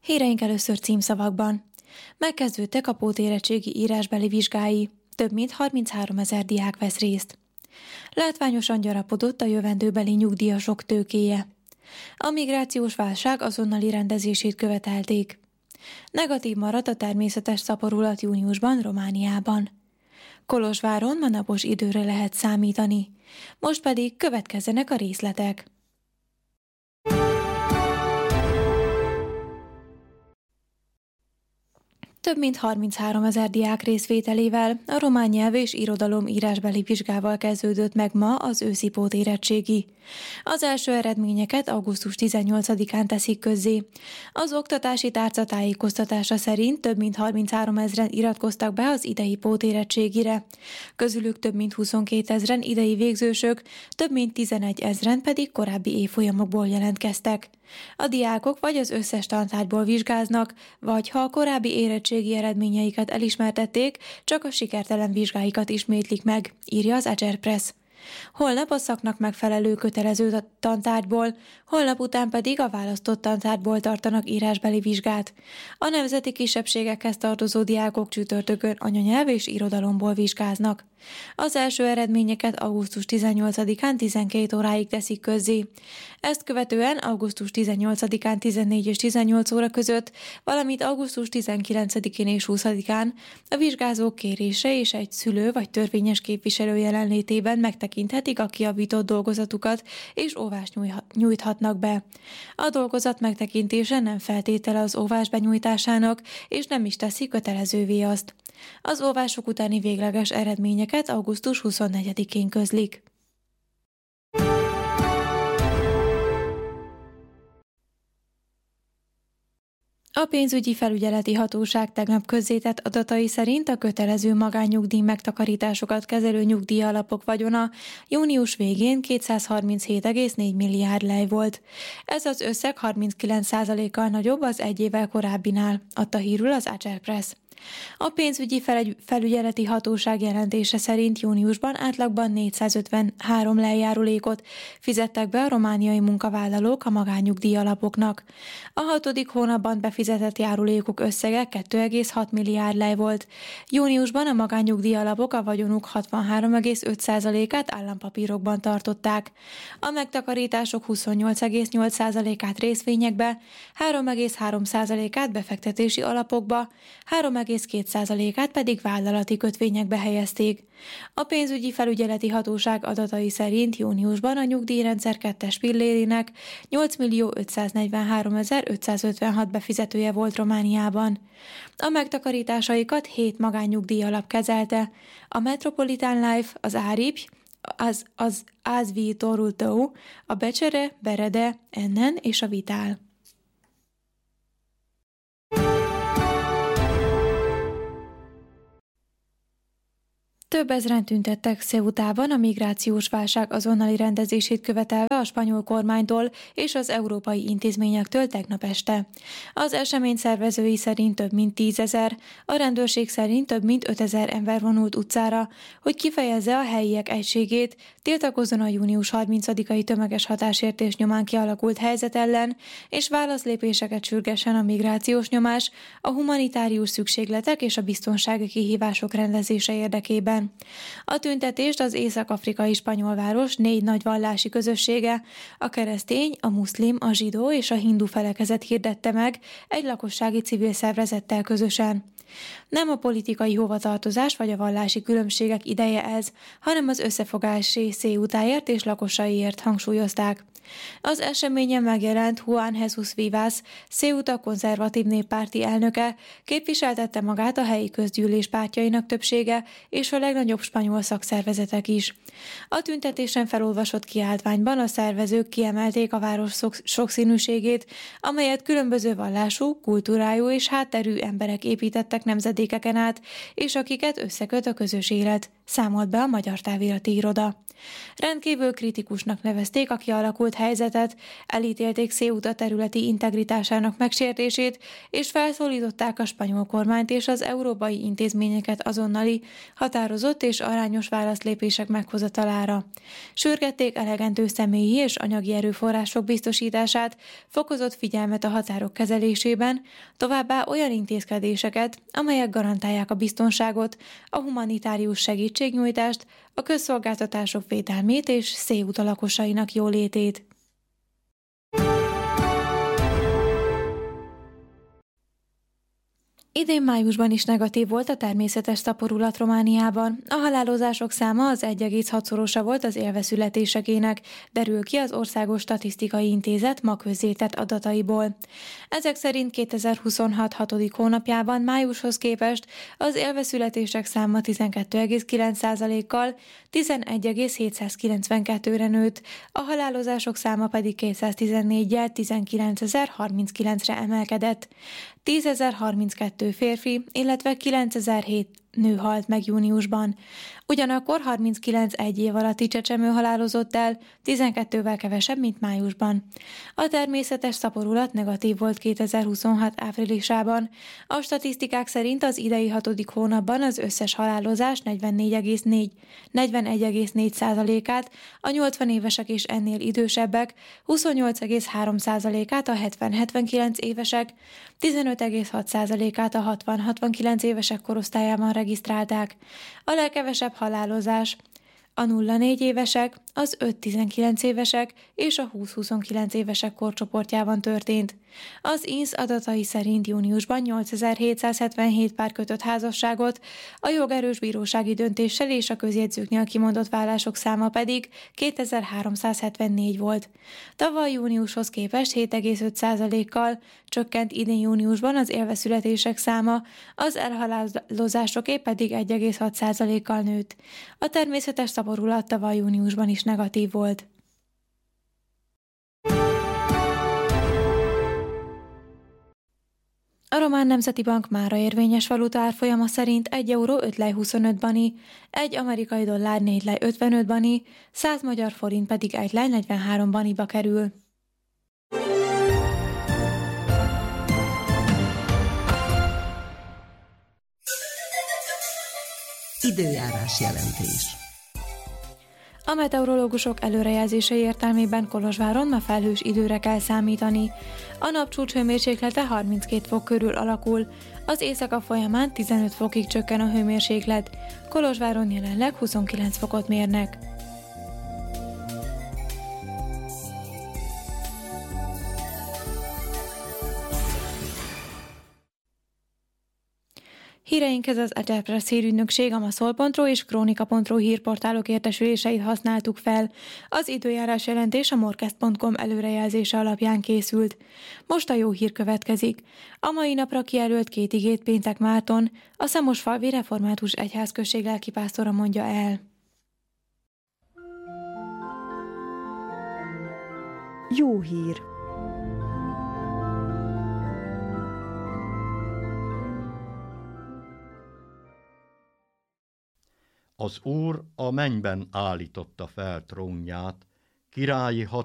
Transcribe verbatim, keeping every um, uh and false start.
Híreink először címszavakban. Megkezdődtek a pótérettségi írásbeli vizsgái. Több mint harmincháromezer diák vesz részt. Látványosan gyarapodott a jövendőbeli nyugdíjasok tőkéje. A migrációs válság azonnali rendezését követelték. Negatív maradt a természetes szaporulat júniusban Romániában. Kolozsváron ma napos időre lehet számítani. Most pedig következzenek a részletek. Több mint harmincháromezer diák részvételével a román nyelv és irodalom írásbeli vizsgával kezdődött meg ma az őszi pótérettségi. Az első eredményeket augusztus tizennyolcadikán teszik közzé. Az oktatási tárca tájékoztatása szerint több mint harmincháromezren iratkoztak be az idei pótérettségire. Közülük több mint huszonkétezren idei végzősök, több mint tizenegyezren pedig korábbi évfolyamokból jelentkeztek. A diákok vagy az összes tantárgyból vizsgáznak, vagy ha a korábbi érettségi eredményeiket elismertették, csak a sikertelen vizsgáikat ismétlik meg, írja az Agerpress. Holnap a szaknak megfelelő kötelező tantárgyból, holnap után pedig a választott tantárgyból tartanak írásbeli vizsgát. A nemzeti kisebbségekhez tartozó diákok csütörtökön anyanyelv és irodalomból vizsgáznak. Az első eredményeket augusztus tizennyolcadikán tizenkét óráig teszik közzé. Ezt követően augusztus tizennyolcadikán tizennégy és tizennyolc óra között, valamint augusztus tizenkilencedikén és huszadikán a vizsgázók kérése és egy szülő vagy törvényes képviselő jelenlétében megtekinthetik a kijavított dolgozatukat, és óvást nyújthatnak be. A dolgozat megtekintése nem feltétele az óvás benyújtásának, és nem is teszi kötelezővé azt. Az óvások utáni végleges eredményeket augusztus huszonnegyedikén közlik. A pénzügyi felügyeleti hatóság tegnap közzétett adatai szerint a kötelező magánnyugdíj megtakarításokat kezelő nyugdíjalapok vagyona június végén kétszázharminchét egész négy milliárd lej volt. Ez az összeg harminckilenc százalékkal nagyobb az egy évvel korábbinál, adta hírül az Agerpress. A pénzügyi felügyeleti hatóság jelentése szerint júniusban átlagban négyszázötvenhárom lejjárulékot fizettek be a romániai munkavállalók a magánnyugdíj alapoknak. A hatodik hónapban befizetett járulékok összege két egész hat milliárd lej volt. Júniusban a magánnyugdíj alapok a vagyonuk hatvanhárom egész öt százalékát állampapírokban tartották. A megtakarítások huszonnyolc egész nyolc százalékát részvényekbe, három egész három százalékát befektetési alapokba, három egész két százalékát pedig vállalati kötvényekbe helyezték. A pénzügyi felügyeleti hatóság adatai szerint júniusban a nyugdíjrendszer kettes pillérének nyolc millió ötszáznegyvenháromezer ötszázötvenhat befizetője volt Romániában. A megtakarításaikat hét magánnyugdíj alap kezelte: a Metropolitan Life, az Áripj, az, az Ázviitorul Tău, a Becsere, Berede, Ennen és a Vitál. Több ezren tüntettek Ceutában a migrációs válság azonnali rendezését követelve a spanyol kormánytól és az európai intézményektől tegnap este. Az esemény szervezői szerint több mint tízezer, a rendőrség szerint több mint ötezer ember vonult utcára, hogy kifejezze a helyiek egységét, tiltakozzon a június harmincadikai tömeges hatásértés nyomán kialakult helyzet ellen, és válaszlépéseket sürgessen a migrációs nyomás, a humanitárius szükségletek és a biztonsági kihívások rendezése érdekében. A tüntetést az észak-afrikai spanyol város négy nagy vallási közössége, a keresztény, a muszlim, a zsidó és a hindu felekezet hirdette meg egy lakossági civil szervezettel közösen. Nem a politikai hovatartozás vagy a vallási különbségek ideje ez, hanem az összefogási Ceutáért és lakosaiért, hangsúlyozták. Az eseményen megjelent Juan Jesus Vivas, Ceuta konzervatív néppárti elnöke, képviseltette magát a helyi közgyűlés pártjainak többsége és a legnagyobb spanyol szakszervezetek is. A tüntetésen felolvasott kiáltványban a szervezők kiemelték a város sokszínűségét, amelyet különböző vallású, kultúrájú és hátterű emberek építettek nemzedékeken át, és akiket összeköt a közös élet, számolt be a Magyar Távirati Iroda. Rendkívül kritikusnak nevezték a kialakult helyzetet, elítélték Ceuta területi integritásának megsértését, és felszólították a spanyol kormányt és az európai intézményeket azonnali, határozott és arányos válaszlépések meghozatalára. Sürgették elegendő személyi és anyagi erőforrások biztosítását, fokozott figyelmet a határok kezelésében, továbbá olyan intézkedéseket, amelyek garantálják a biztonságot, a humanitárius segítségnyújtást, a közszolgáltatások védelmét és Ceuta lakosainak jólétét. Idén májusban is negatív volt a természetes szaporulat Romániában. A halálozások száma az egy egész hat-szorosa volt az élve születésekének, derül ki az Országos Statisztikai Intézet ma közzétett adataiból. Ezek szerint kétezer-huszonhat hatodik hónapjában májushoz képest az élve születések száma tizenkét egész kilenc százalékkal tizenegy egész hétszázkilencvenkettőre nőtt, a halálozások száma pedig kétszáztizennégyel tizenkilencezer harminckilencre emelkedett. tízezer harminckettő férfi, illetve kilencezer-hét nő halt meg júniusban. Ugyanakkor harminckilenc egy év alatti csecsemő halálozott el, tizenkettővel kevesebb, mint májusban. A természetes szaporulat negatív volt kétezer-huszonhat áprilisában. A statisztikák szerint az idei hatodik hónapban az összes halálozás negyvenegy egész négy százalékát, a nyolcvan évesek és ennél idősebbek, huszonnyolc egész három százalékát a hetven-hetvenkilenc évesek, tizenöt egész hat százalékát a hatvan-hatvankilenc évesek korosztályában regisztrálták. A legkevesebb halálozás a nulla-négy évesek, az öt-tizenkilenc évesek és a húsz-huszonkilenc évesek korcsoportjában történt. Az i en es adatai szerint júniusban nyolcezer-hétszázhetvenhét pár kötött házasságot, a jogerős bírósági döntéssel és a közjegyzőknél kimondott vállások száma pedig kétezer-háromszázhetvennégy volt. Tavaly júniushoz képest hét egész öt százalékkal csökkent idén júniusban az élve születések száma, az elhalálozásoké pedig egy egész hat százalékkal nőtt. A természetes szaporulat tavaly júniusban is negatív volt. A Román Nemzeti Bank mára érvényes valuta árfolyama szerint egy euró öt lej huszonöt bani, egy amerikai dollár négy lej ötvenöt bani, száz magyar forint pedig egy lej negyvenhárom baniba kerül. Időjárás jelentés. A meteorológusok előrejelzései értelmében Kolozsváron ma felhős időre kell számítani. A napcsúcs hőmérséklete harminckét fok körül alakul, az éjszaka folyamán tizenöt fokig csökken a hőmérséklet. Kolozsváron jelenleg huszonkilenc fokot mérnek. Híreinkhez az Agyelpress hírügynökség, a maszol pont ro és krónika pont ro hírportálok értesüléseit használtuk fel. Az időjárás jelentés a morkest pont com előrejelzése alapján készült. Most a jó hír következik. A mai napra kijelölt két igét Péntek Márton, a Szamosfalvi Református Egyházközség lelkipásztora mondja el. Jó hír. Az Úr a mennyben állította fel trónját, királyi